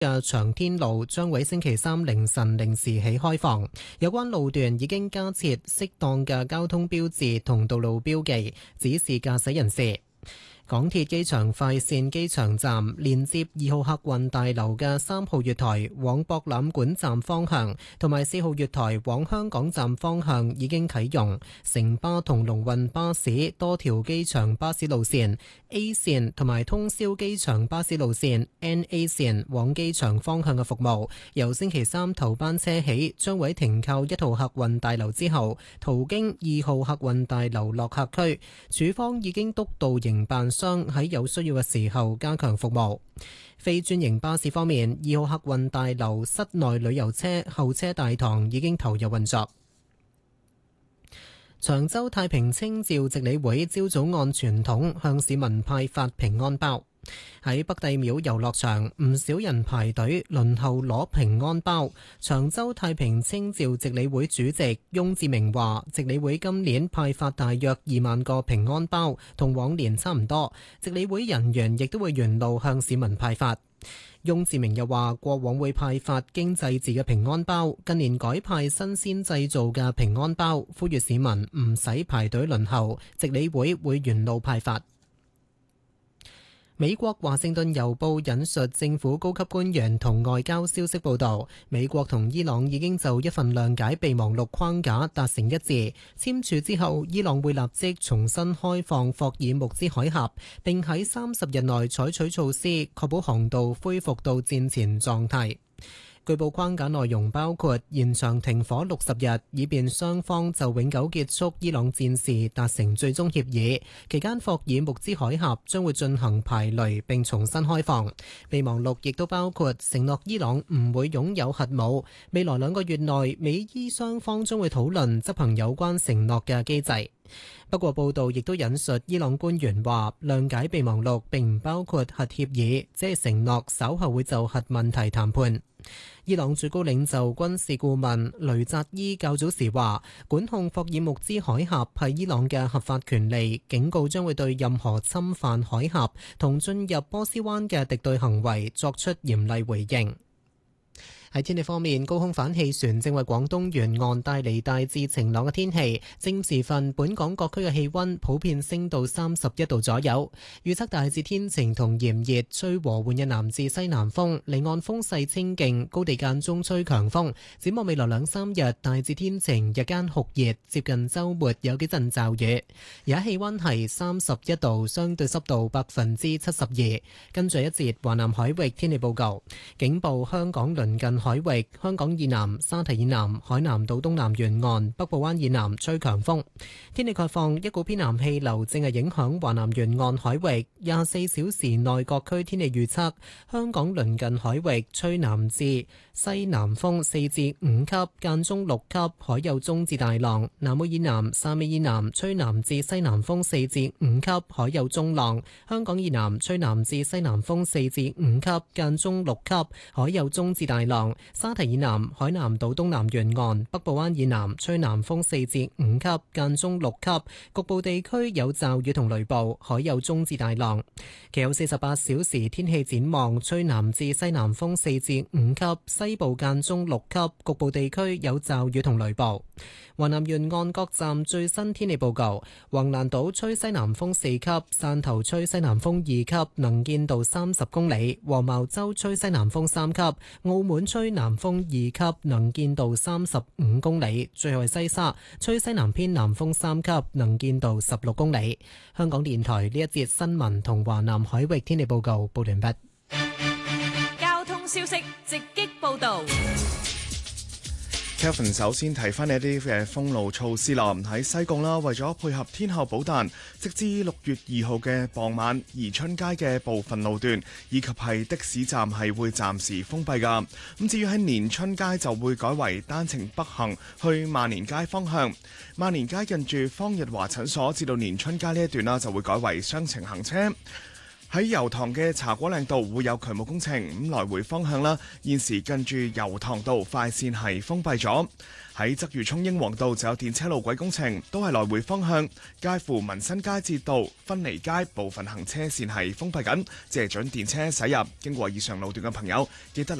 嘅長天路將會星期三凌晨零時起開放，有關路段已經加設適當嘅交通標誌同道路標記，指示駕駛人士。港鐵機場快線機場站連接2號客運大樓嘅3號月台往博覽館站方向，同埋4號月台往香港站方向已經啟用。城巴同龍運巴士多條機場巴士路線 A 線同埋通宵機場巴士路線 NA 線往機場方向嘅服務，由星期三頭班車起將會停靠1號客運大樓之後，途經2號客運大樓落客區。署方已經督導營辦商喺有需要嘅時候加強服務。非專營巴士方面，2號客運大樓室內旅遊車候車大堂已經投入運作。長洲太平清醮值理會朝早按傳統向市民派發平安包。喺北帝廟遊樂場，唔少人排隊輪候攞平安包。長洲太平清醮值理會主席翁志明話，值理會今年派發大約2萬個平安包，同往年差唔多。值理會人員亦都會沿路向市民派發。翁志明又話，過往會派發經製字嘅平安包，近年改派新鮮製造嘅平安包，呼籲市民唔使排隊輪候，值理會沿路派發。美國華盛頓郵報引述政府高級官員同外交消息報導，美國同伊朗已經就一份諒解備忘錄框架達成一致，簽署之後，伊朗會立即重新開放霍爾木茲海峽，並喺30日內採取措施，確保航道恢復到戰前狀態。據報框架內容包括延長停火60日，以便雙方就永久結束伊朗戰事達成最終協議。期間霍爾木茲海峽將會進行排雷並重新開放。備忘錄亦都包括承諾伊朗唔會擁有核武。未來2個月內，美伊雙方將會討論執行有關承諾嘅機制。不過報道亦都引述伊朗官員話，諒解備忘錄並唔包括核協議，只係承諾稍後會就核問題談判。伊朗最高領袖軍事顧問雷扎伊較早時話，管控霍爾木茲海峽係伊朗嘅合法權利，警告將會對任何侵犯海峽同進入波斯灣嘅敵對行為作出嚴厲回應。喺天氣方面，高空反氣旋正為廣東沿岸帶嚟大致晴朗嘅天氣。正午時分，本港各區嘅氣溫普遍升到31度左右。預測大致天晴同炎熱，吹和緩嘅南至西南風，離岸風勢清勁，高地間中吹強風。展望未來2-3日，大致天晴，日間酷熱，接近週末有幾陣驟雨。而家氣溫係31度，相對濕度72%。跟住一節華南海域天氣報告，警報香港鄰近海域、香港以南、沙堤以南、海南島東南沿岸、北部灣以南吹強風。天氣概況，一股偏南氣流正係影響華南沿岸海域。24小時內各區天氣預測：香港鄰近海域吹南至西南風4至5級，間中6級，海有中至大浪；南澳以南、汕尾以南吹南至西南風4至5級，海有中浪；香港以南吹南至西南風4至5級，間中6級，海有中至大浪。沙堤以南、海南島東南沿岸、北部灣以南吹南風4至5級，間中6級，局部地區有驟雨同雷暴，海有中至大浪。其後48小時天氣展望，吹南至西南風4至5級，西部間中6級，局部地區有驟雨同雷暴。華南沿岸各站最新天氣報告：橫瀾島吹西南風4級，汕頭吹西南風2級，能見度30公里；黃茅洲吹西南風3級，澳門吹南風2級，能見度35公里。最後係西沙吹西南偏南風3級，能見度16公里。香港電台呢一節新聞同華南海域天氣報告報完畢。 交通消息直擊報道。 Kevin 首先提翻你一啲嘅封路措施啦。喺西貢啦，為咗配合天后寶誕，直至6月2號嘅傍晚，宜春街嘅部分路段以及係的士站係會暫時封閉㗎。咁至於喺年春街就會改為單程北行去萬年街方向，萬年街近住方日華診所至到年春街呢一段啦就會改為雙程行車。 喺油塘嘅茶果嶺道會有渠務工程，咁來回方向啦，現時近住油塘道快線係封閉咗。喺鰂魚涌英皇道就有電車路軌工程，都係來回方向，介乎民新街至到芬尼街部分行車線係封閉緊，只係準電車駛入。經過以上路段嘅朋友，記得